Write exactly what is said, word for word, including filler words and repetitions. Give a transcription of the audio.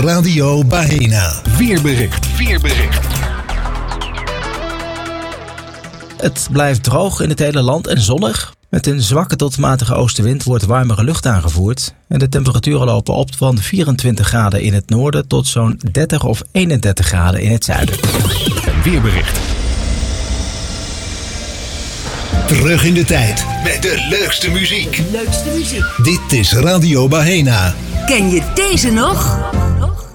Radio Baena. Weerbericht. Weerbericht. Het blijft droog in het hele land en zonnig. Met een zwakke tot matige oostenwind wordt warmere lucht aangevoerd. En de temperaturen lopen op van vierentwintig graden in het noorden tot zo'n dertig of eenendertig graden in het zuiden. Een weerbericht. Terug in de tijd met de leukste muziek. Leukste muziek. Dit is Radio Baena. Ken je deze nog?